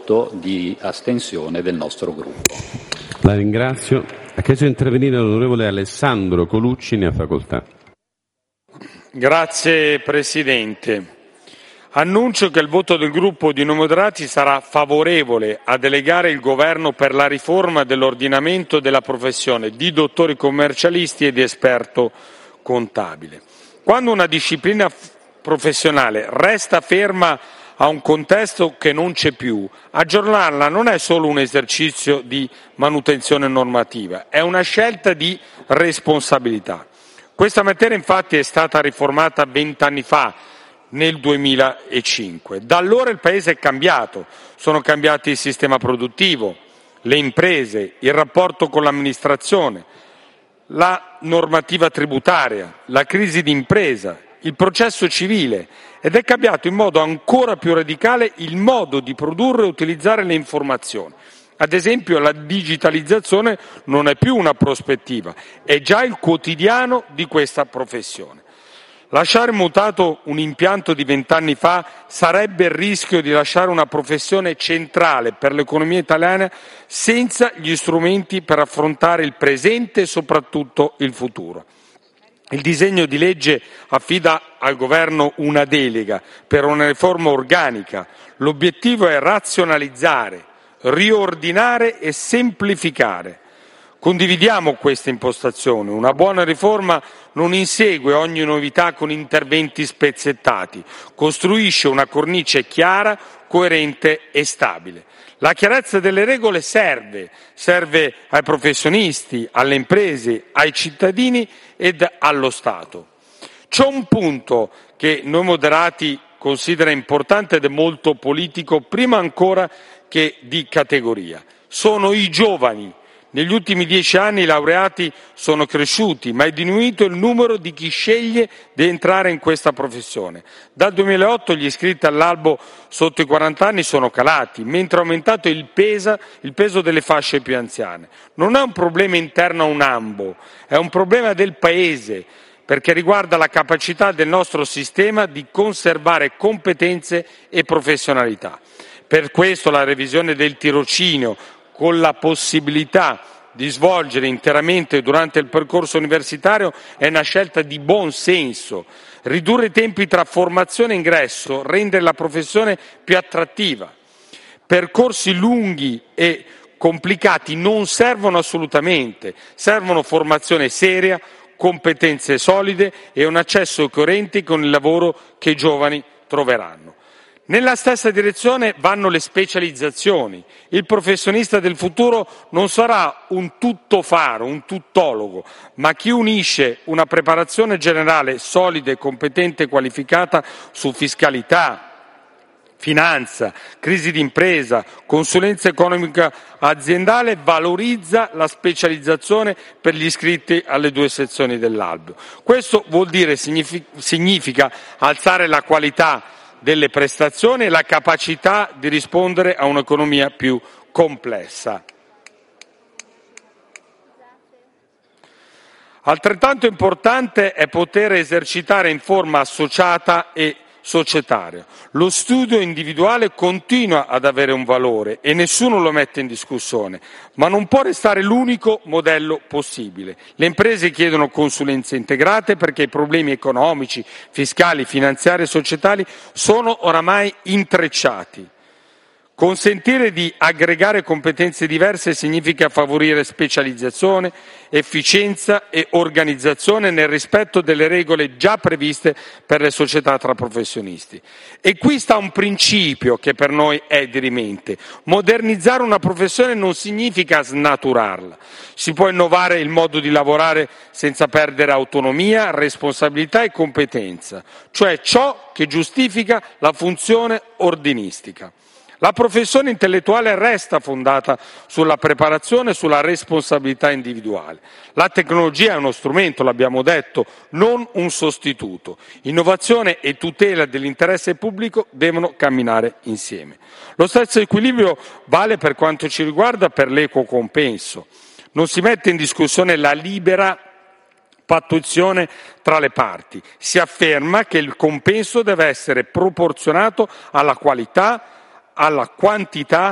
di astensione del nostro gruppo. La ringrazio. Ha chiesto di intervenire l'onorevole Alessandro Colucci, ne ha facoltà. Grazie Presidente. Annuncio che il voto del gruppo di Noi Moderati sarà favorevole a delegare il Governo per la riforma dell'ordinamento della professione di dottori commercialisti e di esperto contabile. Quando una disciplina professionale resta ferma a un contesto che non c'è più, aggiornarla non è solo un esercizio di manutenzione normativa, è una scelta di responsabilità. Questa materia infatti è stata riformata 20 anni fa, nel 2005. Da allora il Paese è cambiato, sono cambiati il sistema produttivo, le imprese, il rapporto con l'amministrazione, la normativa tributaria, la crisi d'impresa, il processo civile ed è cambiato in modo ancora più radicale il modo di produrre e utilizzare le informazioni. Ad esempio la digitalizzazione non è più una prospettiva, è già il quotidiano di questa professione. Lasciare mutato un impianto di 20 anni fa sarebbe il rischio di lasciare una professione centrale per l'economia italiana senza gli strumenti per affrontare il presente e soprattutto il futuro. Il disegno di legge affida al Governo una delega per una riforma organica. L'obiettivo è razionalizzare, riordinare e semplificare. Condividiamo questa impostazione. Una buona riforma non insegue ogni novità con interventi spezzettati, costruisce una cornice chiara, coerente e stabile. La chiarezza delle regole serve ai professionisti, alle imprese, ai cittadini ed allo Stato. C'è un punto che Noi Moderati considera importante ed è molto politico, prima ancora che di categoria. Sono i giovani. Negli ultimi 10 anni i laureati sono cresciuti, ma è diminuito il numero di chi sceglie di entrare in questa professione. Dal 2008 gli iscritti all'albo sotto i 40 anni sono calati, mentre è aumentato il peso delle fasce più anziane. Non è un problema interno a un ambo, è un problema del Paese, perché riguarda la capacità del nostro sistema di conservare competenze e professionalità. Per questo la revisione del tirocinio, con la possibilità di svolgere interamente durante il percorso universitario, è una scelta di buon senso. Ridurre i tempi tra formazione e ingresso, rendere la professione più attrattiva. Percorsi lunghi e complicati non servono assolutamente, servono formazione seria, competenze solide e un accesso coerente con il lavoro che i giovani troveranno. Nella stessa direzione vanno le specializzazioni. Il professionista del futuro non sarà un tuttofare, un tuttologo, ma chi unisce una preparazione generale solida, competente e qualificata su fiscalità, finanza, crisi d'impresa, consulenza economica aziendale, valorizza la specializzazione per gli iscritti alle 2 sezioni dell'albo. Questo vuol dire, significa alzare la qualità delle prestazioni e la capacità di rispondere a un'economia più complessa. Altrettanto importante è poter esercitare in forma associata e societaria. Lo studio individuale continua ad avere un valore e nessuno lo mette in discussione, ma non può restare l'unico modello possibile. Le imprese chiedono consulenze integrate perché i problemi economici, fiscali, finanziari e societali sono oramai intrecciati. Consentire di aggregare competenze diverse significa favorire specializzazione, efficienza e organizzazione nel rispetto delle regole già previste per le società tra professionisti. E qui sta un principio che per noi è dirimente. Modernizzare una professione non significa snaturarla. Si può innovare il modo di lavorare senza perdere autonomia, responsabilità e competenza, cioè ciò che giustifica la funzione ordinistica. La professione intellettuale resta fondata sulla preparazione e sulla responsabilità individuale. La tecnologia è uno strumento, l'abbiamo detto, non un sostituto. Innovazione e tutela dell'interesse pubblico devono camminare insieme. Lo stesso equilibrio vale per quanto ci riguarda per l'equo compenso. Non si mette in discussione la libera pattuizione tra le parti. Si afferma che il compenso deve essere proporzionato alla qualità, alla quantità